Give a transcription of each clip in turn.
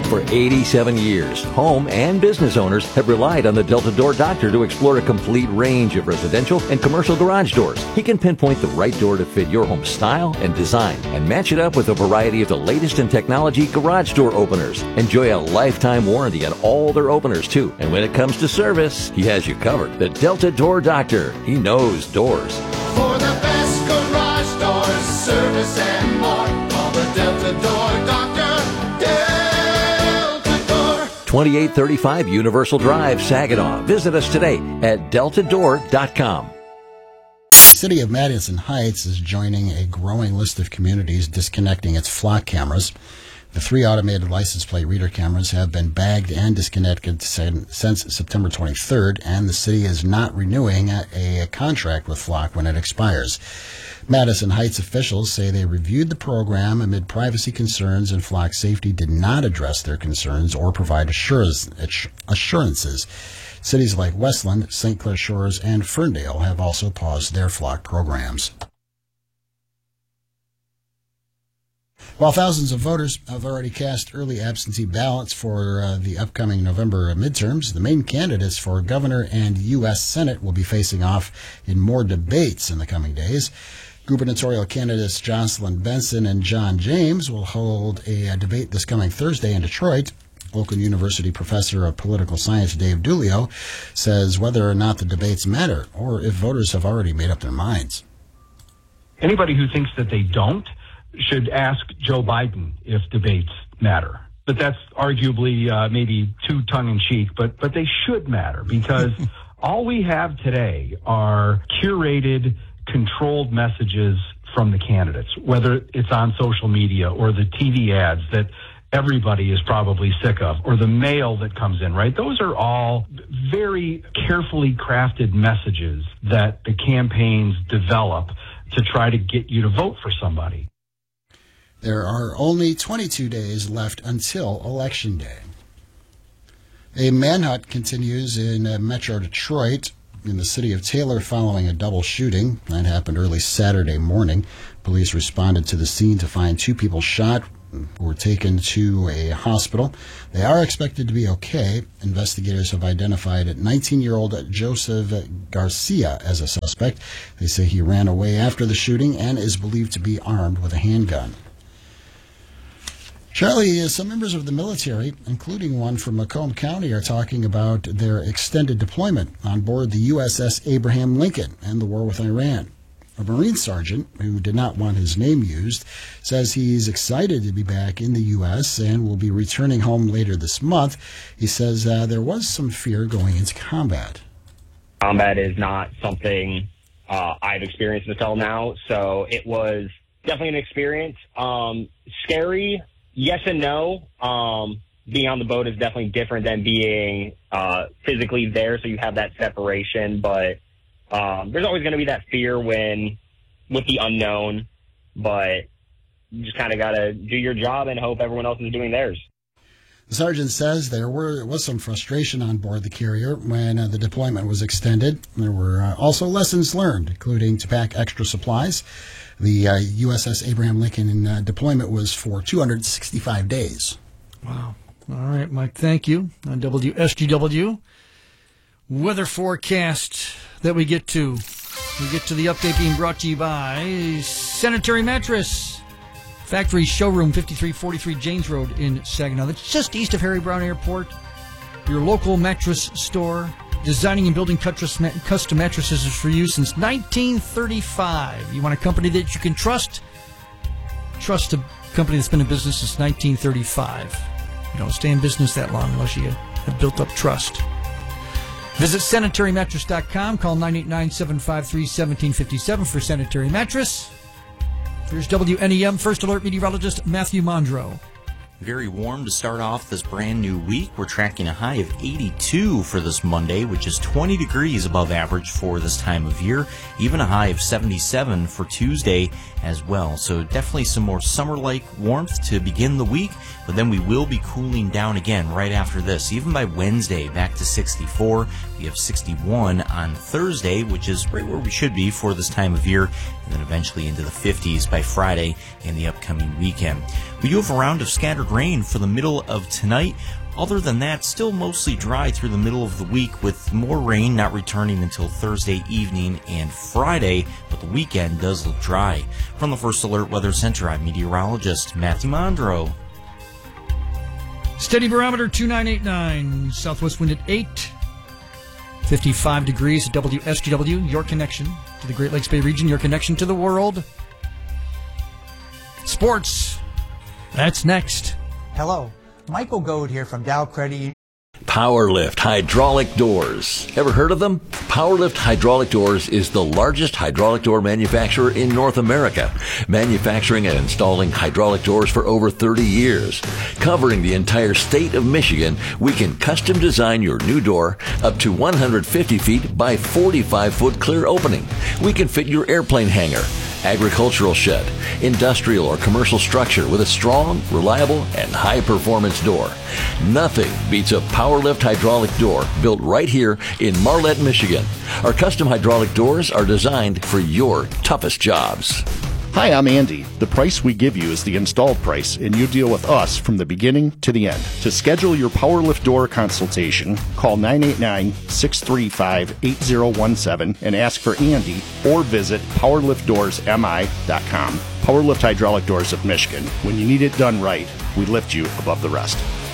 For 87 years, home and business owners have relied on the Delta Door Doctor to explore a complete range of residential and commercial garage doors. He can pinpoint the right door to fit your home style and design and match it up with a variety of the latest in technology garage door openers. Enjoy a lifetime warranty on all their openers, too. And when it comes to service, he has you covered. The Delta Door Doctor. He knows doors. For the best garage doors, service and more, call the Delta Door Doctor. Delta Door. 2835 Universal Drive, Saginaw. Visit us today at deltadoor.com. The City of Madison Heights is joining a growing list of communities disconnecting its flock cameras. The 3 automated license plate reader cameras have been bagged and disconnected since September 23rd, and the city is not renewing a contract with Flock when it expires. Madison Heights officials say they reviewed the program amid privacy concerns, and Flock Safety did not address their concerns or provide assurances. Cities like Westland, St. Clair Shores, and Ferndale have also paused their Flock programs. While thousands of voters have already cast early absentee ballots for the upcoming November midterms, the main candidates for governor and U.S. Senate will be facing off in more debates in the coming days. Gubernatorial candidates Jocelyn Benson and John James will hold a debate this coming Thursday in Detroit. Oakland University professor of political science Dave Dulio says whether or not the debates matter or if voters have already made up their minds. Anybody who thinks that they don't should ask Joe Biden if debates matter. But that's arguably maybe too tongue-in-cheek, but they should matter because all we have today are curated, controlled messages from the candidates, whether it's on social media or the TV ads that everybody is probably sick of, or the mail that comes in, right? Those are all very carefully crafted messages that the campaigns develop to try to get you to vote for somebody. There are only 22 days left until Election Day. A manhunt continues in Metro Detroit in the city of Taylor following a double shooting. That happened early Saturday morning. Police responded to the scene to find 2 people shot who were taken to a hospital. They are expected to be okay. Investigators have identified 19-year-old Joseph Garcia as a suspect. They say he ran away after the shooting and is believed to be armed with a handgun. Charlie, some members of the military, including one from Macomb County, are talking about their extended deployment on board the USS Abraham Lincoln and the war with Iran. A Marine sergeant, who did not want his name used, says he's excited to be back in the U.S. and will be returning home later this month. He says there was some fear going into combat. Combat is not something I've experienced until now, so it was definitely an experience. Scary, yes and no. Being on the boat is definitely different than being physically there, so you have that separation, but there's always going to be that fear with the unknown, but you just kind of got to do your job and hope everyone else is doing theirs. The sergeant says there was some frustration on board the carrier when the deployment was extended. There were also lessons learned, including to pack extra supplies. The USS Abraham Lincoln deployment was for 265 days. Wow. All right, Mike, thank you. On WSGW, weather forecast that we get to. We get to the update being brought to you by Sanitary Mattress. Factory Showroom, 5343 Janes Road in Saginaw. That's just east of Harry Brown Airport. Your local mattress store. Designing and building custom mattresses is for you since 1935. You want a company that you can trust? Trust a company that's been in business since 1935. You don't stay in business that long unless you have built up trust. Visit sanitarymattress.com. Call 989-753-1757 for Sanitary Mattress. Here's WNEM First Alert meteorologist Matthew Mondro. Very warm to start off this brand new week. We're tracking a high of 82 for this Monday, which is 20 degrees above average for this time of year. Even a high of 77 for Tuesday as well. So definitely some more summer-like warmth to begin the week, but then we will be cooling down again right after this. Even by Wednesday, back to 64. We have 61 on Thursday, which is right where we should be for this time of year, and then eventually into the 50s by Friday and the upcoming weekend. We do have a round of scattered rain for the middle of tonight. Other than that, still mostly dry through the middle of the week, with more rain not returning until Thursday evening and Friday, but the weekend does look dry. From the First Alert Weather Center, I'm meteorologist Matthew Mondro. Steady barometer 2989, southwest wind at 8, 55 degrees at WSGW, your connection to the Great Lakes Bay region, your connection to the world. Sports, that's next. Hello, Michael Goad here from Dow Credit. Powerlift Hydraulic Doors. Ever heard of them? Powerlift Hydraulic Doors is the largest hydraulic door manufacturer in North America, manufacturing and installing hydraulic doors for over 30 years. Covering the entire state of Michigan, we can custom design your new door up to 150 feet by 45-foot clear opening. We can fit your airplane hangar, agricultural shed, industrial or commercial structure with a strong, reliable, and high-performance door. Nothing beats a Powerlift hydraulic door built right here in Marlette, Michigan. Our custom hydraulic doors are designed for your toughest jobs. Hi, I'm Andy. The price we give you is the installed price, and you deal with us from the beginning to the end. To schedule your Powerlift door consultation, call 989-635-8017 and ask for Andy, or visit powerliftdoorsmi.com. Powerlift Hydraulic Doors of Michigan. When you need it done right, we lift you above the rest.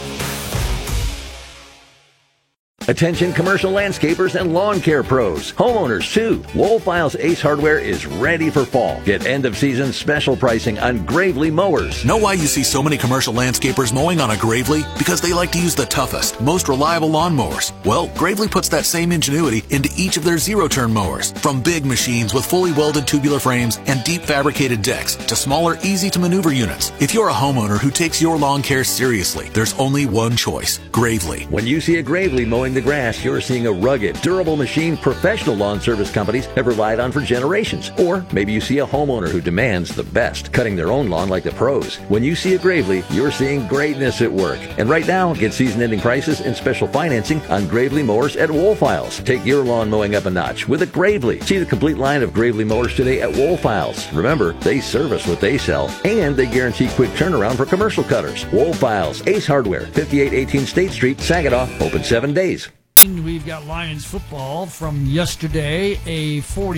Attention commercial landscapers and lawn care pros. Homeowners too. Woolfiles Ace Hardware is ready for fall. Get end of season special pricing on Gravely mowers. Know why you see so many commercial landscapers mowing on a Gravely? Because they like to use the toughest, most reliable lawnmowers. Well, Gravely puts that same ingenuity into each of their zero-turn mowers. From big machines with fully welded tubular frames and deep fabricated decks to smaller, easy-to-maneuver units. If you're a homeowner who takes your lawn care seriously, there's only one choice: Gravely. When you see a Gravely mowing the grass, you're seeing a rugged, durable machine professional lawn service companies have relied on for generations. Or maybe you see a homeowner who demands the best, cutting their own lawn like the pros. When you see a Gravely, you're seeing greatness at work. And right now, get season-ending prices and special financing on Gravely mowers at Woolfiles. Take your lawn mowing up a notch with a Gravely. See the complete line of Gravely mowers today at Woolfiles. Remember, they service what they sell, and they guarantee quick turnaround for commercial cutters. Woolfiles Ace Hardware, 5818 State Street, Saginaw, open 7 days. We've got Lions football from yesterday, a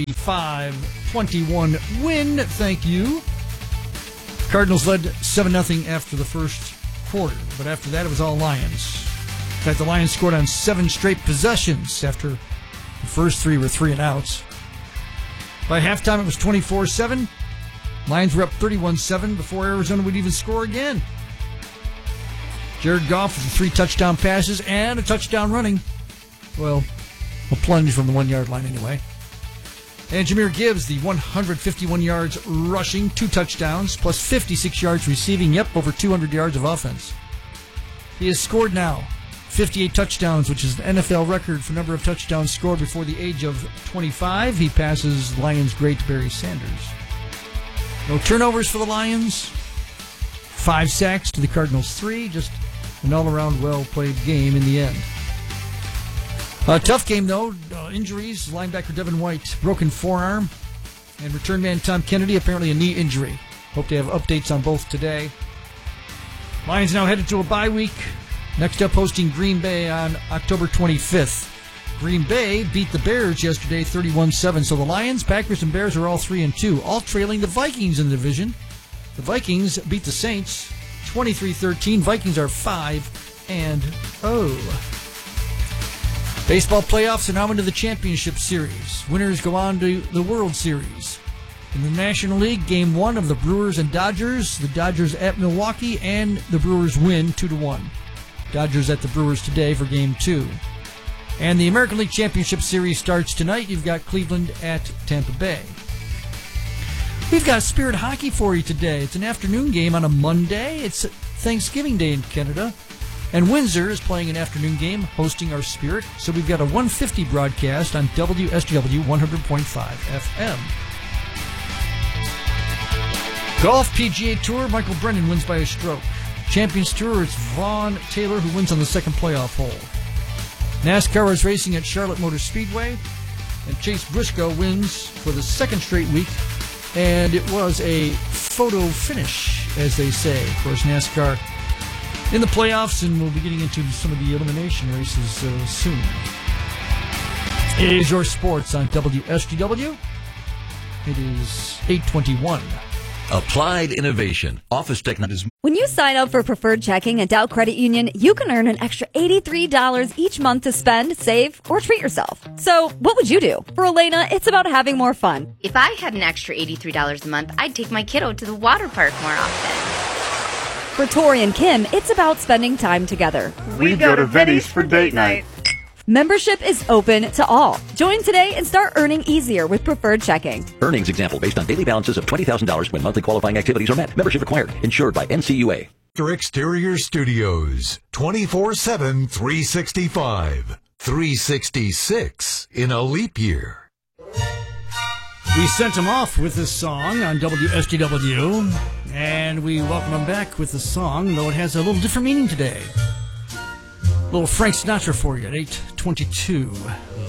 45-21 win. Thank you. Cardinals led 7-0 after the first quarter, but after that it was all Lions. In fact, the Lions scored on 7 straight possessions after the first 3 were 3 and outs. By halftime it was 24-7. Lions were up 31-7 before Arizona would even score again. Jared Goff with 3 touchdown passes and a touchdown running. Well, a plunge from the 1-yard line anyway. And Jahmyr Gibbs, the 151 yards rushing, 2 touchdowns, plus 56 yards receiving. Yep, over 200 yards of offense. He has scored now 58 touchdowns, which is the NFL record for number of touchdowns scored before the age of 25. He passes Lions great Barry Sanders. No turnovers for the Lions. 5 sacks to the Cardinals 3. Just an all-around well-played game in the end. A tough game, though. Injuries. Linebacker Devin White, broken forearm. And return man Tom Kennedy, apparently a knee injury. Hope to have updates on both today. Lions now headed to a bye week. Next up, hosting Green Bay on October 25th. Green Bay beat the Bears yesterday 31-7. So the Lions, Packers, and Bears are all 3-2, all trailing the Vikings in the division. The Vikings beat the Saints 23-13. Vikings are 5-0. Baseball playoffs are now into the championship series. Winners go on to the World Series. In the National League, Game 1 of the Brewers and Dodgers. The Dodgers at Milwaukee, and the Brewers win 2-1. Dodgers at the Brewers today for Game 2. And the American League Championship Series starts tonight. You've got Cleveland at Tampa Bay. We've got Spirit Hockey for you today. It's an afternoon game on a Monday. It's Thanksgiving Day in Canada. And Windsor is playing an afternoon game, hosting our Spirit. So we've got a 150 broadcast on WSGW 100.5 FM. Golf PGA Tour, Michael Brennan wins by a stroke. Champions Tour, it's Vaughn Taylor who wins on the second playoff hole. NASCAR is racing at Charlotte Motor Speedway, and Chase Briscoe wins for the second straight week, and it was a photo finish, as they say. Of course, NASCAR in the playoffs, and we'll be getting into some of the elimination races soon. It is your sports on WSGW. It is 8:21. Applied Innovation. Office technology. When you sign up for Preferred Checking at Dow Credit Union, you can earn an extra $83 each month to spend, save, or treat yourself. So, what would you do? For Elena, it's about having more fun. If I had an extra $83 a month, I'd take my kiddo to the water park more often. For Tori and Kim, it's about spending time together. We go to Vinny's for date night. Membership is open to all. Join today and start earning easier with Preferred Checking. Earnings example based on daily balances of $20,000 when monthly qualifying activities are met. Membership required. Insured by NCUA. Exterior Studios. 24/7, 365. 366 in a leap year. We sent him off with this song on WSGW, and we welcome him back with the song, though it has a little different meaning today. A little Frank Sinatra for you at 8:22.